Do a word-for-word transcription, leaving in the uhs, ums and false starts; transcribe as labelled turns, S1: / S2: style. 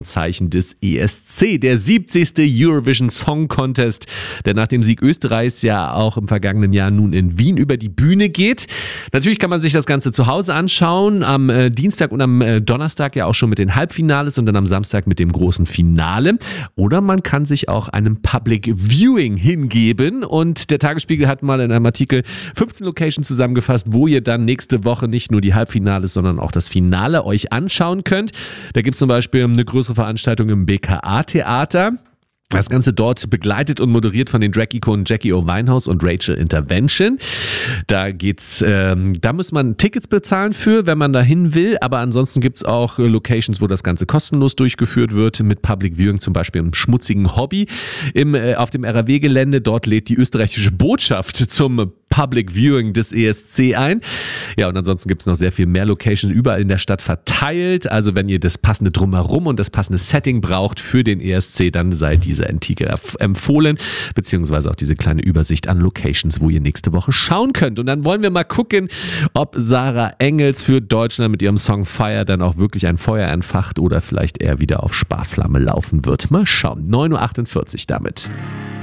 S1: Zeichen des E S C, der siebzigste Eurovision Song Contest, der nach dem Sieg Österreichs ja auch im vergangenen Jahr nun in Wien über die Bühne geht. Natürlich kann man sich das Ganze zu Hause anschauen, am äh, Dienstag und am äh, Donnerstag ja auch schon mit den Halbfinales und dann am Samstag mit dem großen Finale. Oder man kann sich auch einem Public Viewing hingeben und der Tagesspiegel hat mal in einem Artikel fünfzehn Locations zusammengefasst, wo ihr dann nächste Woche nicht nur die Halbfinales, sondern auch das Finale euch anschauen könnt. Da gibt es zum Beispiel eine größere Veranstaltung im B K A-Theater. Das Ganze dort begleitet und moderiert von den Drag-Ikonen Jackie O. Winehouse und Rachel Intervention. Da geht's, ähm, da muss man Tickets bezahlen für, wenn man dahin will, aber ansonsten gibt's auch Locations, wo das Ganze kostenlos durchgeführt wird, mit Public Viewing, zum Beispiel im schmutzigen Hobby im, äh, auf dem R A W-Gelände. Dort lädt die österreichische Botschaft zum Public Viewing des E S C ein. Ja, und ansonsten gibt es noch sehr viel mehr Locations überall in der Stadt verteilt. Also wenn ihr das passende Drumherum und das passende Setting braucht für den E S C, dann sei diese Artikel empfohlen, beziehungsweise auch diese kleine Übersicht an Locations, wo ihr nächste Woche schauen könnt. Und dann wollen wir mal gucken, ob Sarah Engels für Deutschland mit ihrem Song Fire dann auch wirklich ein Feuer entfacht oder vielleicht eher wieder auf Sparflamme laufen wird. Mal schauen. neun Uhr achtundvierzig damit.